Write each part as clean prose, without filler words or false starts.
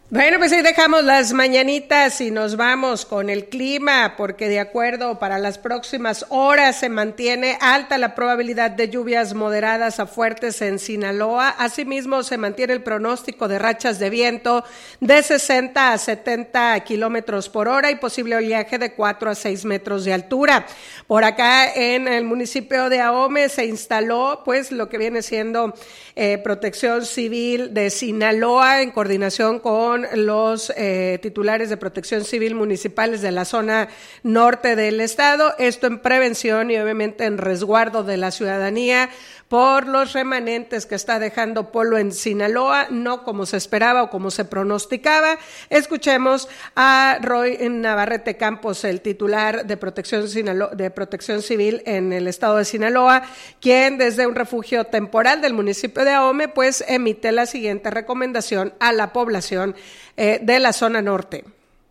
Bueno, pues ahí dejamos las mañanitas y nos vamos con el clima, porque de acuerdo para las próximas horas se mantiene alta la probabilidad de lluvias moderadas a fuertes en Sinaloa. Asimismo, se mantiene el pronóstico de rachas de viento de 60 a 70 kilómetros por hora y posible oleaje de 4 a 6 metros de altura. Por acá en el municipio de Ahome se instaló pues lo que viene siendo Protección Civil de Sinaloa en coordinación con los titulares de protección civil municipales de la zona norte del estado, esto en prevención y obviamente en resguardo de la ciudadanía por los remanentes que está dejando Polo en Sinaloa, no como se esperaba o como se pronosticaba. Escuchemos a Roy Navarrete Campos, el titular de Protección Civil en el estado de Sinaloa, quien desde un refugio temporal del municipio de Ahome, pues emite la siguiente recomendación a la población de la zona norte.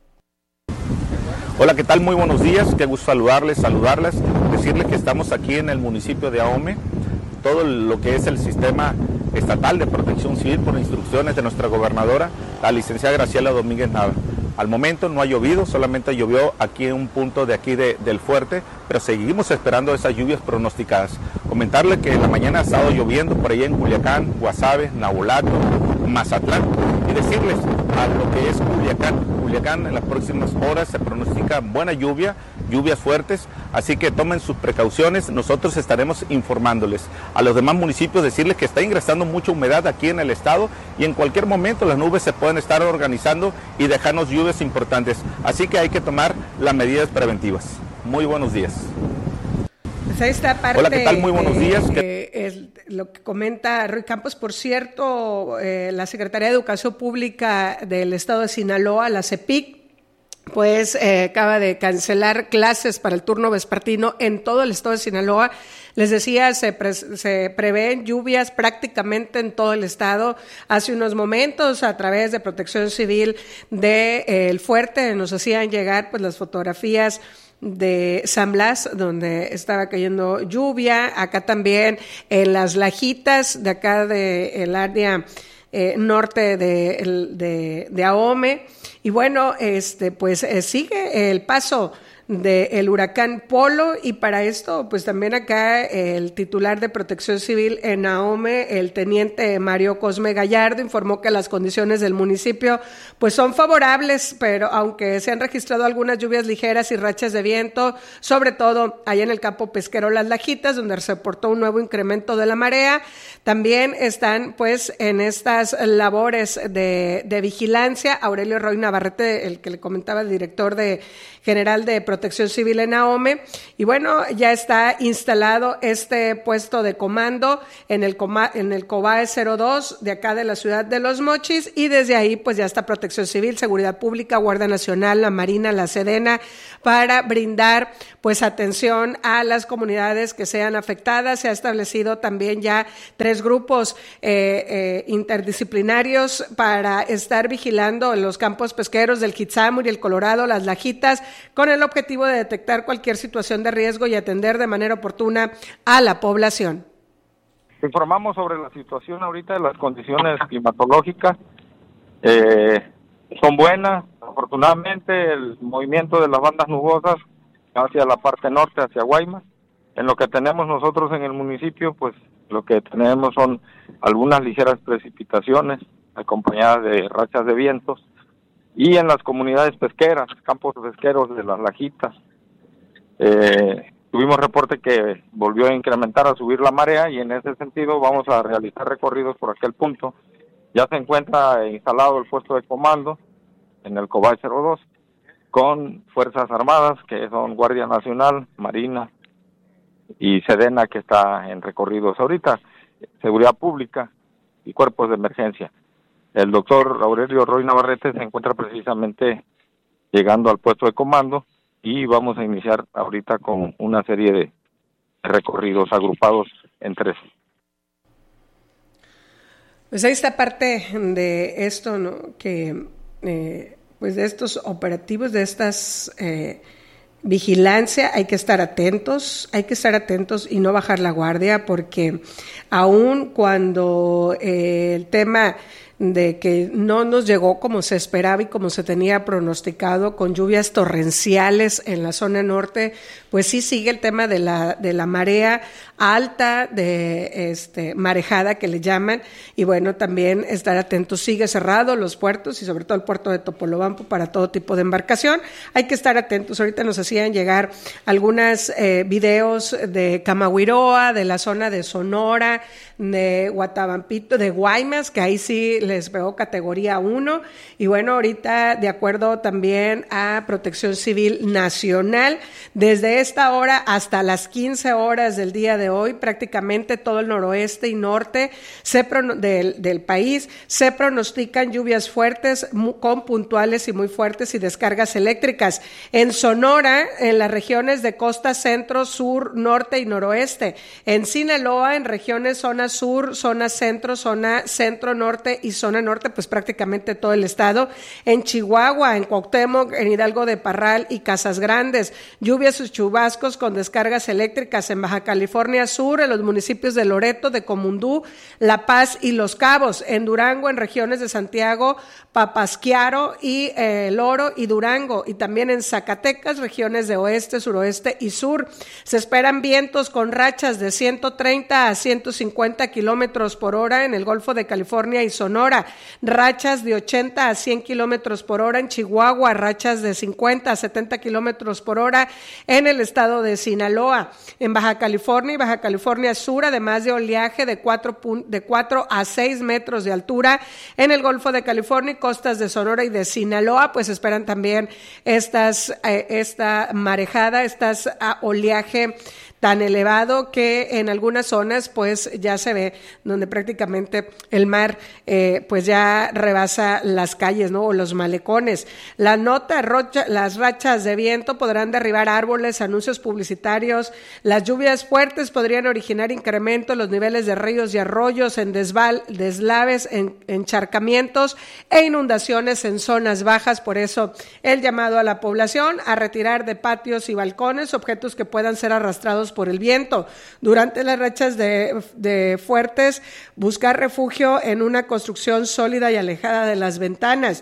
Hola, ¿qué tal? Muy buenos días, qué gusto saludarles, decirles que estamos aquí en el municipio de Ahome. Todo lo que es el sistema estatal de protección civil por instrucciones de nuestra gobernadora, la licenciada Graciela Domínguez Nava. Al momento no ha llovido, solamente llovió aquí en un punto de aquí del fuerte, pero seguimos esperando esas lluvias pronosticadas. Comentarle que en la mañana ha estado lloviendo por ahí en Culiacán, Guasave, Nabolato, Mazatlán, y decirles a lo que es Culiacán en las próximas horas se pronostica buena lluvia, lluvias fuertes, así que tomen sus precauciones, nosotros estaremos informándoles. A los demás municipios decirles que está ingresando mucha humedad aquí en el estado y en cualquier momento las nubes se pueden estar organizando y dejarnos lluvias importantes, así que hay que tomar las medidas preventivas. Muy buenos días. Pues ahí está parte. Hola, ¿qué tal? Muy buenos días. Lo que comenta Roy Campos, por cierto, la Secretaría de Educación Pública del estado de Sinaloa, la CEPIC, pues acaba de cancelar clases para el turno vespertino en todo el estado de Sinaloa. Les decía, se prevén lluvias prácticamente en todo el estado. Hace unos momentos, a través de Protección Civil de El Fuerte, nos hacían llegar pues las fotografías de San Blas, donde estaba cayendo lluvia. Acá también en las Lajitas, de acá del área norte de Ahome. Y bueno, pues sigue el paso del huracán Polo, y para esto pues también acá el titular de Protección Civil en Ahome, el teniente Mario Cosme Gallardo, informó que las condiciones del municipio pues son favorables, pero aunque se han registrado algunas lluvias ligeras y rachas de viento, sobre todo allá en el campo pesquero Las Lajitas, donde se reportó un nuevo incremento de la marea, también están pues en estas labores de vigilancia. Aurelio Roy Navarrete, el que le comentaba, el director general de Protección Civil en Ahome, y bueno, ya está instalado este puesto de comando en el COBAE 02 de acá de la ciudad de Los Mochis, y desde ahí pues ya está Protección Civil, Seguridad Pública, Guardia Nacional, la Marina, la Sedena, para brindar pues atención a las comunidades que sean afectadas. Se ha establecido también ya 3 grupos interdisciplinarios para estar vigilando en los campos pesqueros del Quitzámuri, el Colorado, Las Lajitas, con el objetivo de detectar cualquier situación de riesgo y atender de manera oportuna a la población. Informamos sobre la situación ahorita de las condiciones climatológicas. Son buenas, afortunadamente el movimiento de las bandas nubosas hacia la parte norte, hacia Guaymas. En lo que tenemos nosotros en el municipio, pues lo que tenemos son algunas ligeras precipitaciones acompañadas de rachas de vientos, y en las comunidades pesqueras, campos pesqueros de Las Lajitas, tuvimos reporte que volvió a incrementar, a subir la marea, y en ese sentido vamos a realizar recorridos por aquel punto. Ya se encuentra instalado el puesto de comando en el COBAE 02 con Fuerzas Armadas, que son Guardia Nacional, Marina y Sedena, que está en recorridos ahorita, Seguridad Pública y cuerpos de emergencia. El doctor Aurelio Roy Navarrete se encuentra precisamente llegando al puesto de comando, y vamos a iniciar ahorita con una serie de recorridos agrupados en 3. Pues ahí está parte de esto, ¿no? Que pues de estos operativos, de estas vigilancia, hay que estar atentos y no bajar la guardia, porque aun cuando el tema de que no nos llegó como se esperaba y como se tenía pronosticado, con lluvias torrenciales en la zona norte, pues sí sigue el tema de la marea alta, de marejada que le llaman, y bueno, también estar atentos. Sigue cerrado los puertos y sobre todo el puerto de Topolobampo para todo tipo de embarcación. Hay que estar atentos. Ahorita nos hacían llegar algunas videos de Camagüiroa, de la zona de Sonora, de Guatabampito, de Guaymas, que ahí sí les pegó categoría 1, y bueno, ahorita de acuerdo también a Protección Civil Nacional, desde esta hora hasta las 15 horas del día de hoy, prácticamente todo el noroeste y norte del país se pronostican lluvias fuertes con puntuales y muy fuertes y descargas eléctricas. En Sonora, en las regiones de costa centro, sur, norte y noroeste. En Sinaloa, en regiones zona sur, zona centro, norte y zona norte, pues prácticamente todo el estado. En Chihuahua, en Cuauhtémoc, en Hidalgo de Parral y Casas Grandes, lluvias y chubascos con descargas eléctricas. En Baja California Sur, en los municipios de Loreto, de Comundú, La Paz y Los Cabos. En Durango, en regiones de Santiago, Papasquiaro y Loro y Durango. Y también en Zacatecas, regiones de oeste, suroeste y sur. Se esperan vientos con rachas de 130 a 150 kilómetros por hora en el Golfo de California y Sonora, rachas de 80 a 100 kilómetros por hora en Chihuahua, rachas de 50 a 70 kilómetros por hora en el estado de Sinaloa. En Baja California y Baja California Sur, además de oleaje de 4 a 6 metros de altura en el Golfo de California y costas de Sonora y de Sinaloa, pues esperan también esta marejada, oleaje tan elevado que en algunas zonas pues ya se ve donde prácticamente el mar pues ya rebasa las calles, ¿no? O los malecones. Las rachas de viento podrán derribar árboles, anuncios publicitarios. Las lluvias fuertes podrían originar incremento en los niveles de ríos y arroyos, en deslaves, en encharcamientos e inundaciones en zonas bajas. Por eso el llamado a la población a retirar de patios y balcones objetos que puedan ser arrastrados por el viento. Durante las rachas de fuertes, buscar refugio en una construcción sólida y alejada de las ventanas.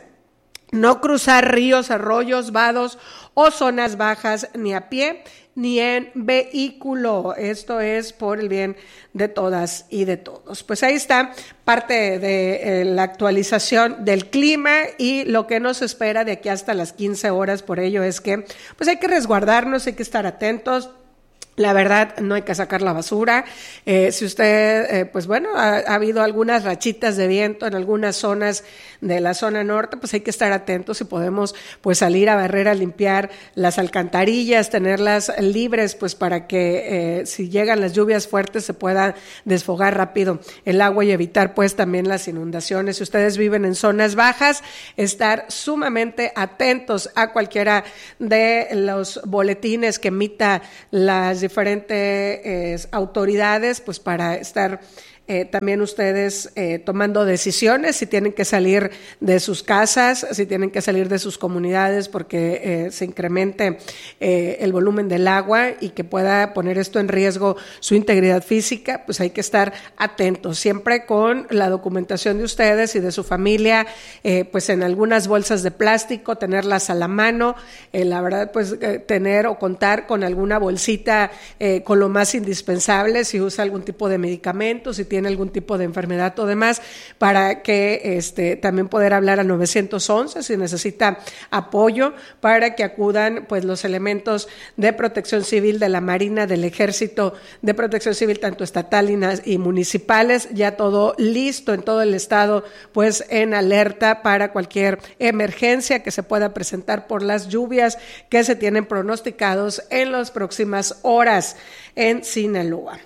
No cruzar ríos, arroyos, vados o zonas bajas ni a pie ni en vehículo. Esto es por el bien de todas y de todos. Pues ahí está parte de la actualización del clima y lo que nos espera de aquí hasta las 15 horas. Por ello es que pues hay que resguardarnos, hay que estar atentos. La verdad, no hay que sacar la basura. Si usted, pues bueno, ha habido algunas rachitas de viento en algunas zonas de la zona norte, pues hay que estar atentos y podemos pues salir a barrer, a limpiar las alcantarillas, tenerlas libres, pues para que si llegan las lluvias fuertes se pueda desfogar rápido el agua y evitar pues también las inundaciones. Si ustedes viven en zonas bajas, estar sumamente atentos a cualquiera de los boletines que emita las diferentes autoridades, pues para estar también ustedes tomando decisiones, si tienen que salir de sus casas, si tienen que salir de sus comunidades porque se incremente el volumen del agua y que pueda poner esto en riesgo su integridad física, pues hay que estar atentos, siempre con la documentación de ustedes y de su familia, pues en algunas bolsas de plástico, tenerlas a la mano, la verdad pues tener o contar con alguna bolsita con lo más indispensable, si usa algún tipo de medicamento, si tiene algún tipo de enfermedad o demás, para que también poder hablar al 911 si necesita apoyo, para que acudan pues los elementos de protección civil de la Marina, del Ejército, de protección civil tanto estatal y municipales, ya todo listo en todo el estado, pues en alerta para cualquier emergencia que se pueda presentar por las lluvias que se tienen pronosticados en las próximas horas en Sinaloa.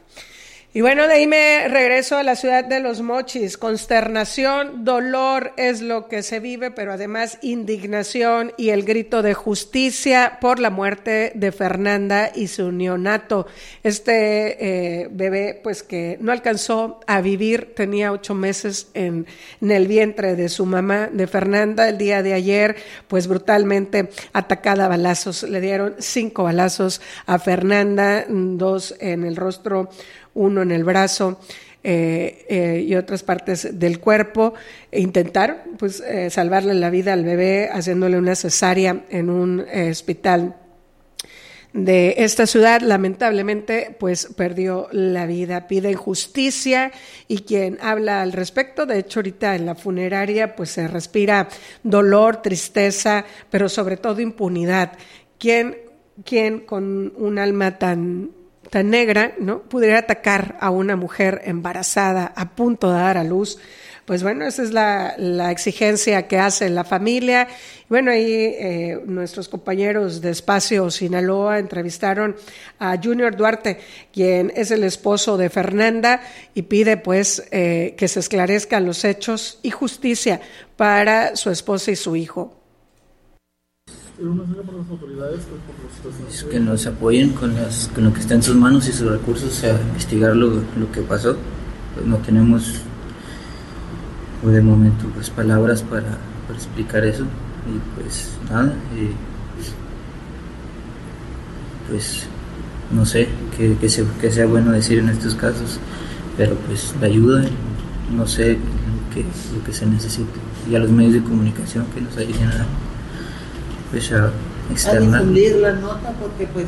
Y bueno, de ahí me regreso a la ciudad de Los Mochis. Consternación, dolor es lo que se vive, pero además indignación y el grito de justicia por la muerte de Fernanda y su neonato. Bebé, pues que no alcanzó a vivir, tenía 8 meses en el vientre de su mamá, de Fernanda. El día de ayer, pues brutalmente atacada a balazos. Le dieron 5 balazos a Fernanda, 2 en el rostro, 1 en el brazo. y otras partes del cuerpo. Intentaron pues salvarle la vida al bebé haciéndole una cesárea en un hospital de esta ciudad. Lamentablemente pues perdió la vida. Piden justicia y quien habla al respecto, de hecho ahorita en la funeraria pues se respira dolor, tristeza, pero sobre todo impunidad. ¿Quién con un alma tan negra, ¿no?, pudiera atacar a una mujer embarazada a punto de dar a luz? Pues bueno, esa es la exigencia que hace la familia. Bueno, ahí nuestros compañeros de Espacio Sinaloa entrevistaron a Junior Duarte, quien es el esposo de Fernanda, y pide pues que se esclarezcan los hechos y justicia para su esposa y su hijo. Es que nos apoyen con lo que está en sus manos y sus recursos a investigar lo que pasó. Pues no tenemos de momento pues palabras para explicar eso, y pues nada, pues no sé qué sea bueno decir en estos casos, pero pues la ayuda, no sé lo que se necesite, y a los medios de comunicación que nos ayuden a externar, a difundir la nota, porque pues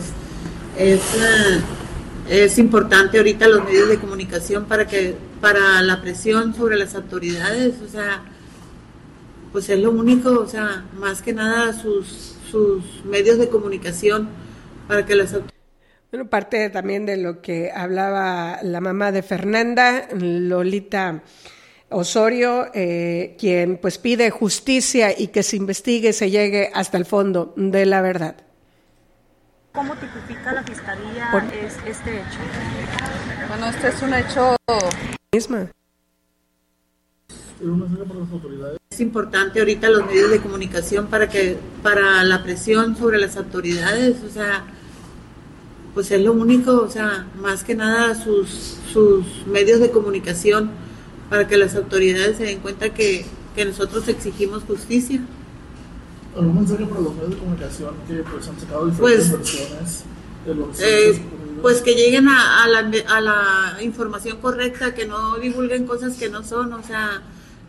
es importante ahorita los medios de comunicación para la presión sobre las autoridades, o sea, pues es lo único, o sea, más que nada sus medios de comunicación para que las autoridades. Bueno, parte también de lo que hablaba la mamá de Fernanda, Lolita Osorio, quien pues pide justicia y que se investigue, se llegue hasta el fondo de la verdad. ¿Cómo tipifica la Fiscalía este hecho? Bueno, este es un hecho misma. Es importante ahorita los medios de comunicación para la presión sobre las autoridades, o sea, pues es lo único, o sea, más que nada sus medios de comunicación para que las autoridades se den cuenta que nosotros exigimos justicia. ¿Algún mensaje para los medios de comunicación que pues han sacado diferentes versiones de los pues que lleguen a la información correcta, que no divulguen cosas que no son, o sea,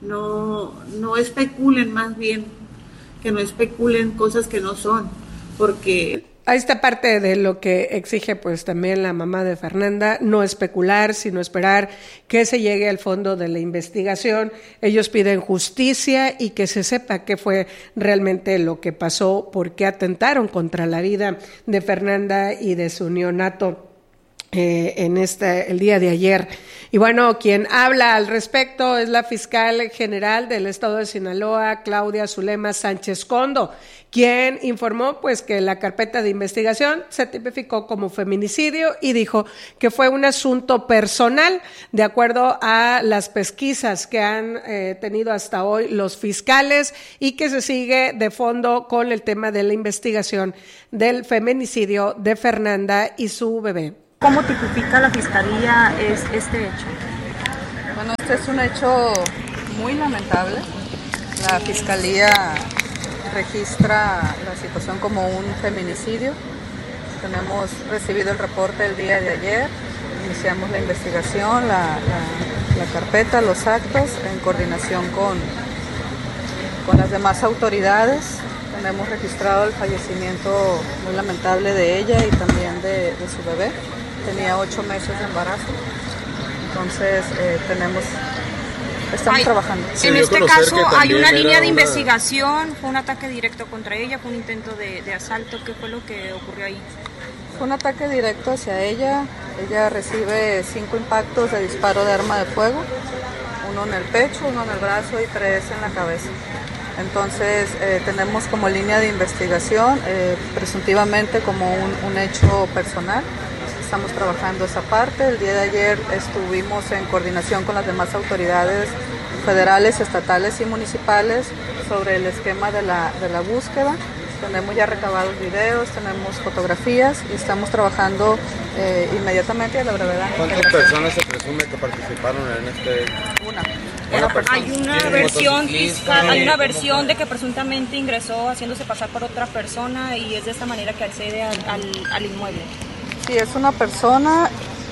no especulen, más bien, que no especulen cosas que no son, porque a esta parte de lo que exige pues también la mamá de Fernanda, no especular, sino esperar que se llegue al fondo de la investigación. Ellos piden justicia y que se sepa qué fue realmente lo que pasó, por qué atentaron contra la vida de Fernanda y de su neonato el día de ayer. Y bueno, quien habla al respecto es la fiscal general del estado de Sinaloa, Claudia Zulema Sánchez Condo, quien informó pues que la carpeta de investigación se tipificó como feminicidio y dijo que fue un asunto personal de acuerdo a las pesquisas que han tenido hasta hoy los fiscales, y que se sigue de fondo con el tema de la investigación del feminicidio de Fernanda y su bebé. ¿Cómo tipifica la Fiscalía este hecho? Bueno, este es un hecho muy lamentable. La Fiscalía registra la situación como un feminicidio. Tenemos recibido el reporte el día de ayer, iniciamos la investigación, la carpeta, los actos, en coordinación con las demás autoridades. Tenemos registrado el fallecimiento muy lamentable de ella y también de su bebé. Tenía 8 meses de embarazo, entonces estamos trabajando. En este caso hay una línea de investigación, fue un ataque directo contra ella, fue un intento de asalto. ¿Qué fue lo que ocurrió ahí? Fue un ataque directo hacia ella. Ella recibe 5 impactos de disparo de arma de fuego, 1 en el pecho, 1 en el brazo y 3 en la cabeza. Entonces tenemos como línea de investigación presuntivamente como un hecho personal. Estamos trabajando esa parte. El día de ayer estuvimos en coordinación con las demás autoridades federales, estatales y municipales sobre el esquema de la búsqueda. Tenemos ya recabados videos, tenemos fotografías y estamos trabajando inmediatamente a la brevedad. ¿Cuántas personas se presume que participaron en este? Una persona. Hay una versión fiscal, hay una versión de que presuntamente ingresó haciéndose pasar por otra persona y es de esta manera que accede al inmueble. Sí, es una persona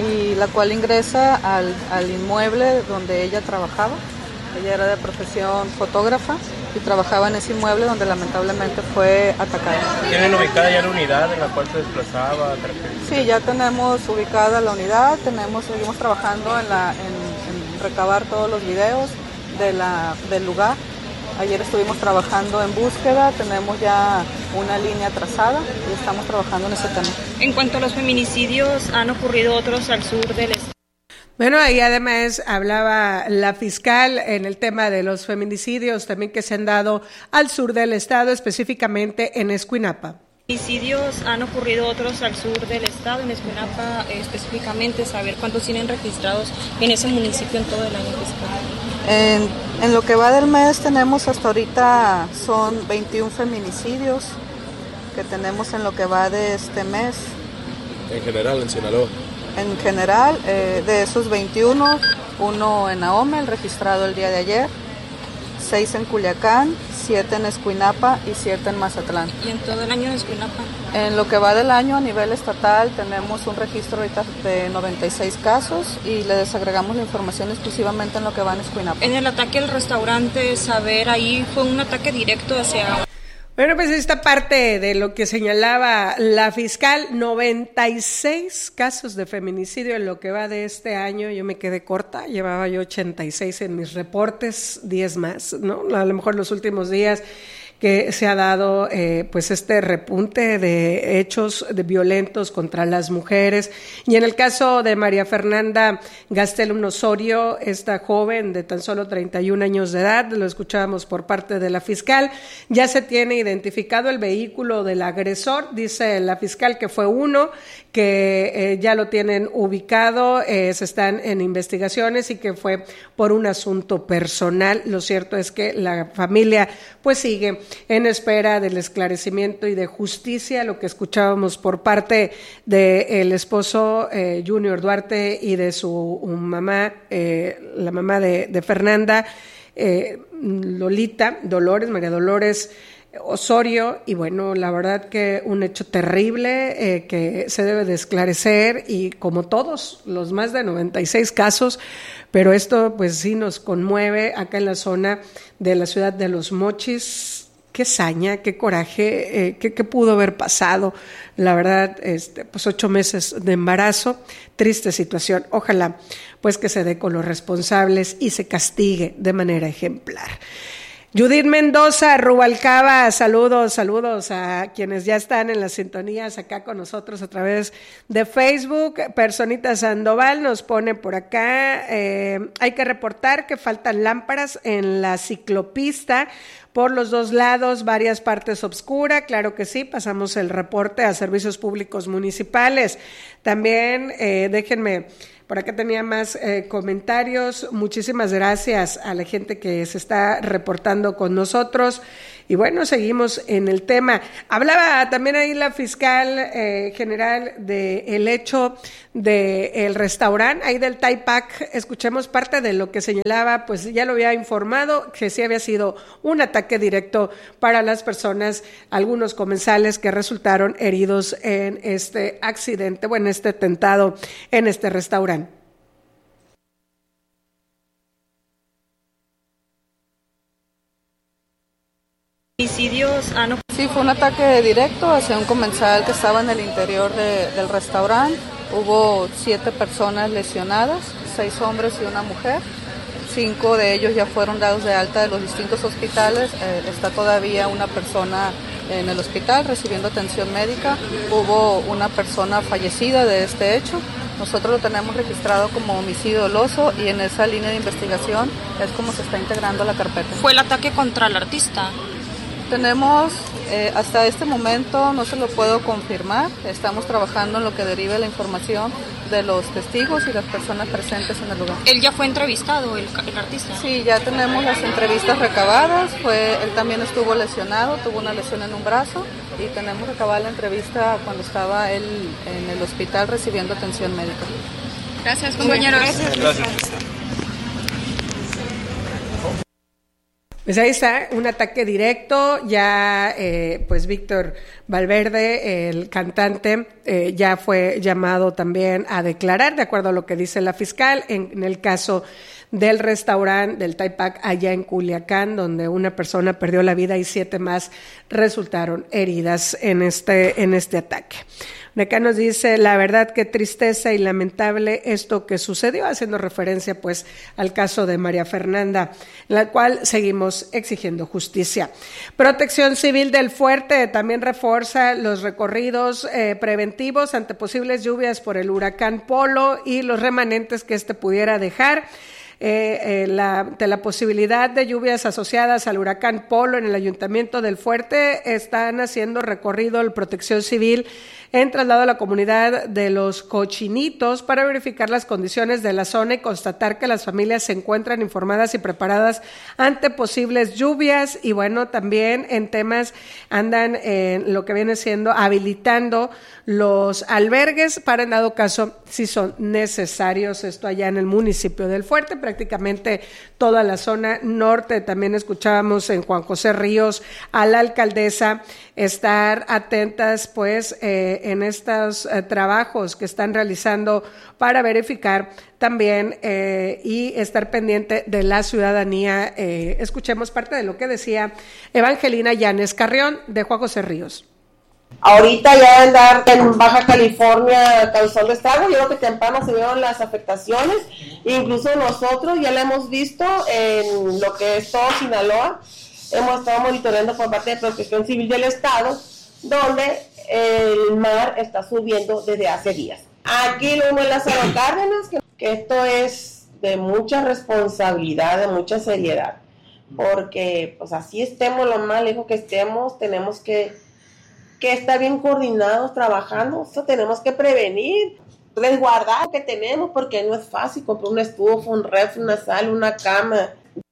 y la cual ingresa al inmueble donde ella trabajaba. Ella era de profesión fotógrafa y trabajaba en ese inmueble donde lamentablemente fue atacada. ¿Tienen ubicada ya la unidad en la cual se desplazaba? Sí, ya tenemos ubicada la unidad, seguimos trabajando en recabar todos los videos del lugar. Ayer estuvimos trabajando en búsqueda, tenemos ya una línea trazada y estamos trabajando en ese tema. En cuanto a los feminicidios, ¿han ocurrido otros al sur del estado? Bueno, ahí además hablaba la fiscal en el tema de los feminicidios también que se han dado al sur del estado, específicamente en Escuinapa. Feminicidios han ocurrido otros al sur del estado, en Escuinapa específicamente, saber cuántos tienen registrados en ese municipio en todo el año fiscal. En lo que va del mes tenemos hasta ahorita son 21 feminicidios que tenemos en lo que va de este mes. En general, en Sinaloa. En general, de esos 21, uno en Ahome, el registrado el día de ayer, 6 en Culiacán, 7 en Escuinapa y 7 en Mazatlán. ¿Y en todo el año en Escuinapa? En lo que va del año a nivel estatal tenemos un registro ahorita de 96 casos y le desagregamos la información exclusivamente en lo que va en Escuinapa. En el ataque al restaurante, saber, ahí fue un ataque directo hacia... Bueno, pues esta parte de lo que señalaba la fiscal, 96 casos de feminicidio en lo que va de este año. Yo me quedé corta, llevaba yo 86 en mis reportes, 10 más, ¿no? A lo mejor los últimos días que se ha dado pues este repunte de hechos violentos contra las mujeres. Y en el caso de María Fernanda Gastelum Osorio, esta joven de tan solo 31 años de edad, lo escuchábamos por parte de la fiscal, ya se tiene identificado el vehículo del agresor, dice la fiscal que fue uno, que ya lo tienen ubicado, se están en investigaciones y que fue por un asunto personal. Lo cierto es que la familia pues sigue en espera del esclarecimiento y de justicia, lo que escuchábamos por parte del esposo Junior Duarte y de su mamá, la mamá de Fernanda, María Dolores Osorio, y bueno, la verdad que un hecho terrible que se debe de esclarecer, y como todos los más de 96 casos, pero esto pues sí nos conmueve acá en la zona de la ciudad de Los Mochis. Qué saña, qué coraje, qué pudo haber pasado. La verdad, pues 8 meses de embarazo, triste situación. Ojalá pues que se dé con los responsables y se castigue de manera ejemplar. Judith Mendoza, Rubalcaba, saludos a quienes ya están en las sintonías acá con nosotros a través de Facebook. Personita Sandoval nos pone por acá, hay que reportar que faltan lámparas en la ciclopista por los dos lados, varias partes obscuras. Claro que sí, pasamos el reporte a Servicios Públicos Municipales. También déjenme... Por acá tenía más comentarios. Muchísimas gracias a la gente que se está reportando con nosotros. Y bueno, seguimos en el tema. Hablaba también ahí la fiscal general del hecho del restaurante, ahí del Taipac. Escuchemos parte de lo que señalaba, pues ya lo había informado, que sí había sido un ataque directo para las personas, algunos comensales que resultaron heridos en este accidente, bueno, este atentado en este restaurante. Sí, fue un ataque directo hacia un comensal que estaba en el interior del restaurante. Hubo 7 personas lesionadas, 6 hombres y una mujer. 5 de ellos ya fueron dados de alta de los distintos hospitales. Está todavía una persona en el hospital recibiendo atención médica. Hubo una persona fallecida de este hecho. Nosotros lo tenemos registrado como homicidio doloso y en esa línea de investigación es como se está integrando la carpeta. ¿Fue el ataque contra el artista? Tenemos, hasta este momento no se lo puedo confirmar, estamos trabajando en lo que derive la información de los testigos y las personas presentes en el lugar. ¿Él ya fue entrevistado, el artista? Sí, ya tenemos las entrevistas recabadas, él también estuvo lesionado, tuvo una lesión en un brazo y tenemos recabada la entrevista cuando estaba él en el hospital recibiendo atención médica. Gracias, compañeros. Gracias. Pues ahí está, un ataque directo, ya pues Víctor Valverde, el cantante, ya fue llamado también a declarar, de acuerdo a lo que dice la fiscal, en el caso del restaurante del Taipac allá en Culiacán, donde una persona perdió la vida y 7 más resultaron heridas en este ataque. Acá nos dice, la verdad qué tristeza y lamentable esto que sucedió, haciendo referencia pues al caso de María Fernanda, en la cual seguimos exigiendo justicia. Protección Civil del Fuerte también refuerza los recorridos preventivos ante posibles lluvias por el huracán Polo y los remanentes que pudiera dejar. De la posibilidad de lluvias asociadas al huracán Polo en el Ayuntamiento del Fuerte, están haciendo recorrido el Protección Civil en traslado a la comunidad de Los Cochinitos para verificar las condiciones de la zona y constatar que las familias se encuentran informadas y preparadas ante posibles lluvias. Y bueno, también en temas andan en lo que viene siendo habilitando los albergues para en dado caso si son necesarios, esto allá en el municipio del Fuerte, prácticamente toda la zona norte. También escuchábamos en Juan José Ríos a la alcaldesa estar atentas pues en estos trabajos que están realizando para verificar también y estar pendiente de la ciudadanía. Escuchemos parte de lo que decía Evangelina Llanes Carrión de Juan José Ríos. Ahorita ya andar en Baja California causando estrago, yo creo que temprano se vieron las afectaciones, incluso nosotros ya la hemos visto en lo que es todo Sinaloa, hemos estado monitoreando por parte de Protección Civil del Estado, donde el mar está subiendo desde hace días. Aquí lo uno es Lázaro Cárdenas, que esto es de mucha responsabilidad, de mucha seriedad, porque pues así estemos lo más lejos que estemos, tenemos que estar bien coordinados, trabajando, eso tenemos que prevenir, resguardar lo que tenemos, porque no es fácil comprar una estufa, un refri, una sala, una cama.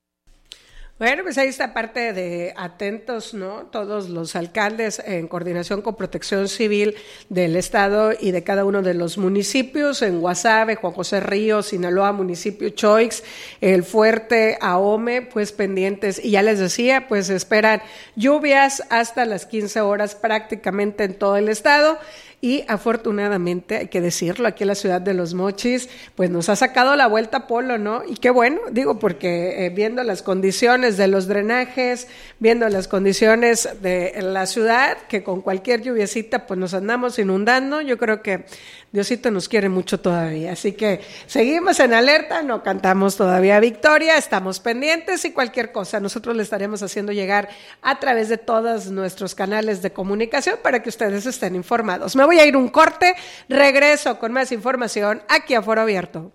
Bueno, pues ahí está parte de atentos, ¿no? Todos los alcaldes en coordinación con Protección Civil del Estado y de cada uno de los municipios, en Guasave, Juan José Ríos, Sinaloa, municipio Choix, El Fuerte, Ahome, pues pendientes. Y ya les decía, pues esperan lluvias hasta las 15 horas prácticamente en todo el estado. Y afortunadamente, hay que decirlo, aquí en la ciudad de Los Mochis, pues nos ha sacado la vuelta Polo, ¿no? Y qué bueno, digo, porque viendo las condiciones de los drenajes, viendo las condiciones de la ciudad, que con cualquier lluviecita pues nos andamos inundando, yo creo que Diosito nos quiere mucho todavía. Así que seguimos en alerta, no cantamos todavía victoria, estamos pendientes y cualquier cosa nosotros le estaremos haciendo llegar a través de todos nuestros canales de comunicación para que ustedes estén informados. Me voy a ir un corte, regreso con más información aquí a Foro Abierto.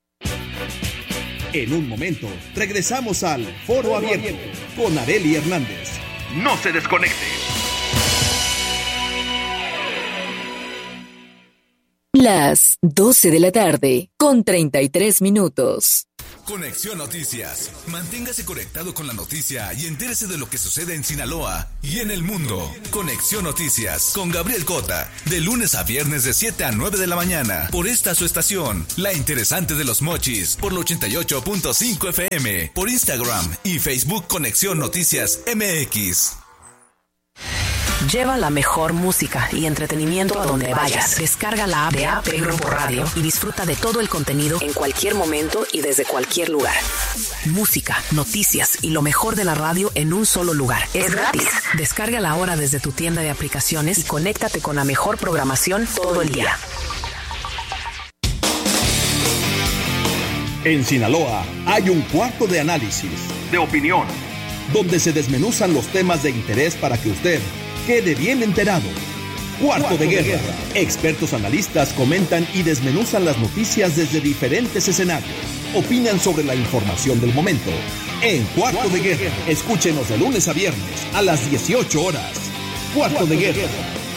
En un momento, regresamos al Foro Abierto con Arely Hernández. No se desconecte. Las 12 de la tarde, con 33 minutos. Conexión Noticias. Manténgase conectado con la noticia y entérese de lo que sucede en Sinaloa y en el mundo. Conexión Noticias con Gabriel Cota. De lunes a viernes de 7 a 9 de la mañana. Por esta su estación, La Interesante de Los Mochis. Por la 88.5 FM. Por Instagram y Facebook Conexión Noticias MX. Lleva la mejor música y entretenimiento a donde vayas. Descarga la app de AP Grupo Radio y disfruta de todo el contenido en cualquier momento y desde cualquier lugar. Música, noticias y lo mejor de la radio en un solo lugar. Es gratis. Descárgala ahora desde tu tienda de aplicaciones y conéctate con la mejor programación todo el día. En Sinaloa hay un cuarto de análisis, de opinión, donde se desmenuzan los temas de interés para que usted quede bien enterado. Cuarto de Guerra. Expertos analistas comentan y desmenuzan las noticias desde diferentes escenarios. Opinan sobre la información del momento. En Cuarto de Guerra. Escúchenos de lunes a viernes a las 18 horas. Cuarto de Guerra.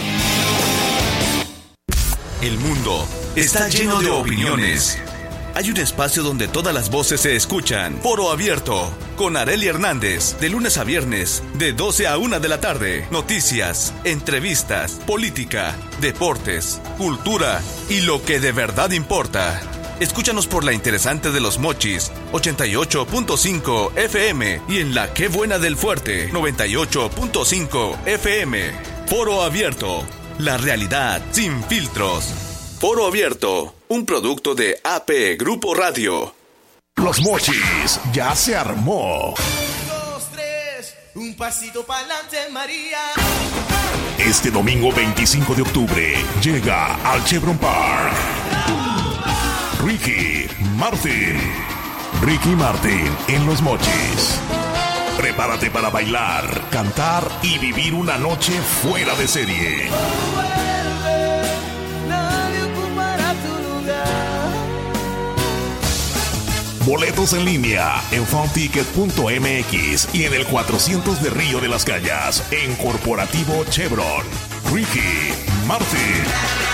El mundo está lleno de opiniones. Hay un espacio donde todas las voces se escuchan. Foro Abierto, con Arely Hernández, de lunes a viernes, de 12 a 1 de la tarde. Noticias, entrevistas, política, deportes, cultura y lo que de verdad importa. Escúchanos por la interesante de Los Mochis, 88.5 FM, y en la Qué Buena del Fuerte, 98.5 FM. Foro Abierto, la realidad sin filtros. Foro Abierto, un producto de AP Grupo Radio. Los Mochis ya se armó. 2, 3, un pasito para adelante, María. Este domingo 25 de octubre llega al Chevron Park Ricky Martin en Los Mochis. Prepárate para bailar, cantar y vivir una noche fuera de serie. Nadie ocupará tu lugar. Boletos en línea en funticket.mx y en el 400 de Río de las Calles en Corporativo Chevron. Ricky Martin.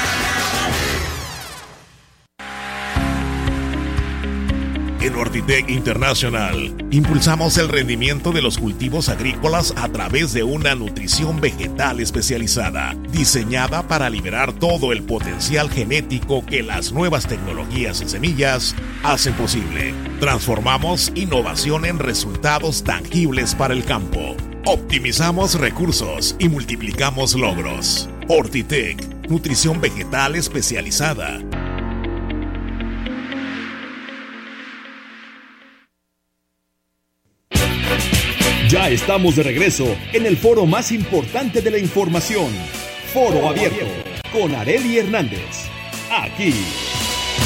En Hortitec International impulsamos el rendimiento de los cultivos agrícolas a través de una nutrición vegetal especializada, diseñada para liberar todo el potencial genético que las nuevas tecnologías en semillas hacen posible. Transformamos innovación en resultados tangibles para el campo. Optimizamos recursos y multiplicamos logros. Hortitec, nutrición vegetal especializada. Ya estamos de regreso en el foro más importante de la información, Foro Abierto, con Arely Hernández. Aquí